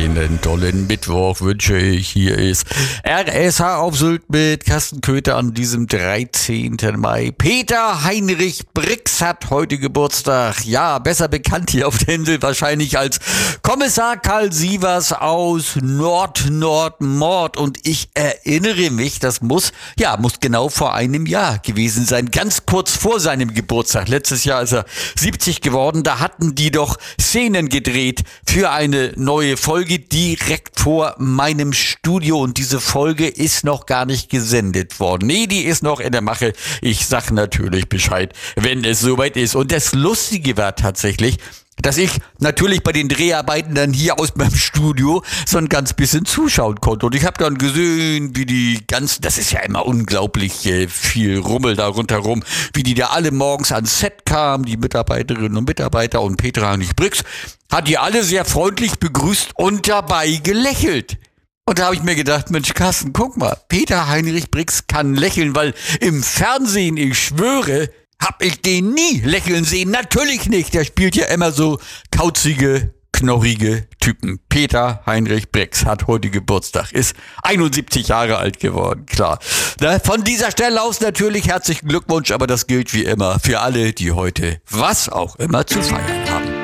Einen tollen Mittwoch wünsche ich. Hier ist RSH auf Sylt mit Carsten Köther an diesem 13. Mai. Peter Heinrich Brix hat heute Geburtstag. Ja, besser bekannt hier auf der Insel wahrscheinlich als Kommissar Karl Sievers aus Nord-Mord. Und ich erinnere mich, das muss genau vor einem Jahr gewesen sein. Ganz kurz vor seinem Geburtstag. Letztes Jahr ist er 70 geworden. Da hatten die doch Szenen gedreht für eine neue Folge direkt vor meinem Studio. Und diese Folge ist noch gar nicht gesendet worden. Nee, die ist noch in der Mache. Ich sag natürlich Bescheid, wenn es soweit ist. Und das Lustige war tatsächlich, dass ich natürlich bei den Dreharbeiten dann hier aus meinem Studio so ein ganz bisschen zuschauen konnte. Und ich habe dann gesehen, wie die ganzen, das ist ja immer unglaublich viel Rummel da rundherum, wie die da alle morgens ans Set kamen, die Mitarbeiterinnen und Mitarbeiter, und Peter Heinrich Brix hat die alle sehr freundlich begrüßt und dabei gelächelt. Und da habe ich mir gedacht, Mensch Carsten, guck mal, Peter Heinrich Brix kann lächeln, weil im Fernsehen, ich schwöre, hab ich den nie lächeln sehen. Natürlich nicht. Der spielt ja immer so kauzige, knorrige Typen. Peter Heinrich Brix hat heute Geburtstag, ist 71 Jahre alt geworden, klar. Von dieser Stelle aus natürlich herzlichen Glückwunsch, aber das gilt wie immer für alle, die heute was auch immer zu feiern haben.